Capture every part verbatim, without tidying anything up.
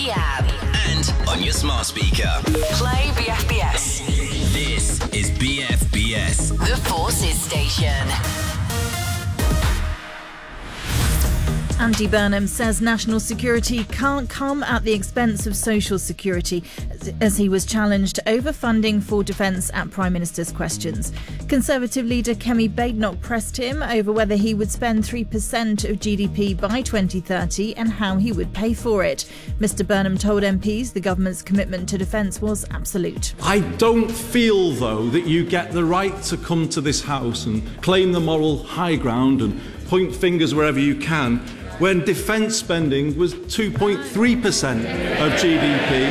the app. And on your smart speaker. Play B F B S. This is B F B S. The Forces Station. Andy Burnham says national security can't come at the expense of social security, as he was challenged over funding for defence at Prime Minister's questions. Conservative leader Kemi Badenoch pressed him over whether he would spend three percent of G D P by twenty thirty and how he would pay for it. Mr Burnham told M Ps the government's commitment to defence was absolute. I don't feel, though, that you get the right to come to this House and claim the moral high ground and point fingers wherever you can when defence spending was two point three percent of G D P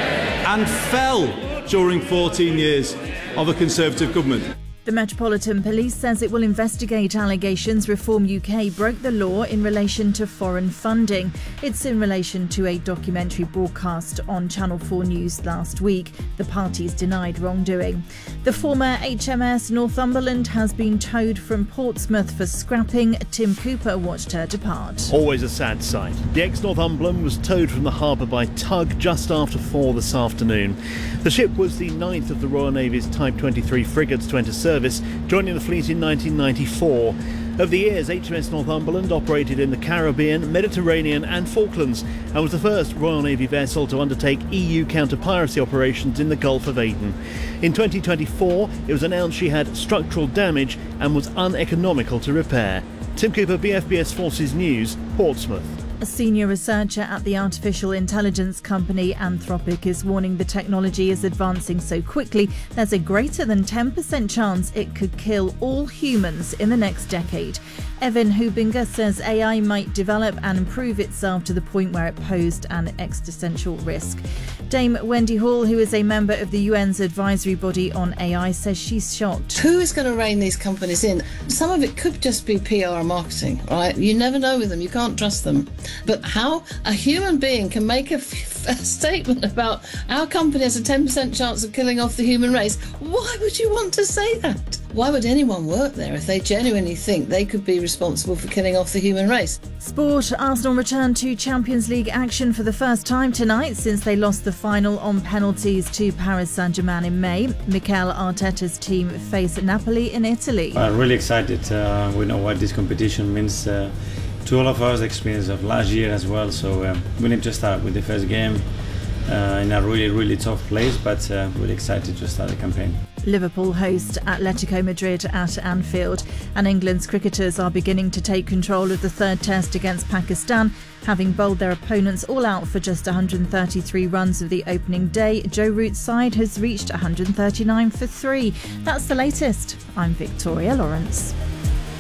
and fell during fourteen years of a Conservative government. The Metropolitan Police says it will investigate allegations Reform U K broke the law in relation to foreign funding. It's in relation to a documentary broadcast on Channel four News last week. The parties denied wrongdoing. The former H M S Northumberland has been towed from Portsmouth for scrapping. Tim Cooper watched her depart. Always a sad sight. The ex-Northumberland was towed from the harbour by tug just after four this afternoon. The ship was the ninth of the Royal Navy's Type twenty-three frigates to enter service, joining the fleet in nineteen ninety-four. Over the years, H M S Northumberland operated in the Caribbean, Mediterranean and Falklands and was the first Royal Navy vessel to undertake E U counter-piracy operations in the Gulf of Aden. In twenty twenty-four, it was announced she had structural damage and was uneconomical to repair. Tim Cooper, B F B S Forces News, Portsmouth. A senior researcher at the artificial intelligence company Anthropic is warning the technology is advancing so quickly there's a greater than ten percent chance it could kill all humans in the next decade. Evan Hubinger says A I might develop and improve itself to the point where it posed an existential risk. Dame Wendy Hall, who is a member of the U N's advisory body on A I, says she's shocked. Who is going to rein these companies in? Some of it could just be P R marketing, right? You never know with them. You can't trust them. But how a human being can make a, f- a statement about our company has a ten percent chance of killing off the human race, why would you want to say that? Why would anyone work there if they genuinely think they could be responsible for killing off the human race? Sport. Arsenal return to Champions League action for the first time tonight since they lost the final on penalties to Paris Saint-Germain in May. Mikel Arteta's team face Napoli in Italy. I'm really excited. Uh, we know what this competition means uh, to all of us, the experience of last year as well. So um, we need to start with the first game uh, in a really, really tough place, but uh, really excited to start the campaign. Liverpool host Atletico Madrid at Anfield, and England's cricketers are beginning to take control of the third test against Pakistan, having bowled their opponents all out for just one hundred thirty-three runs of the opening day. Joe Root's side has reached one hundred thirty-nine for three. That's the latest. I'm Victoria Lawrence.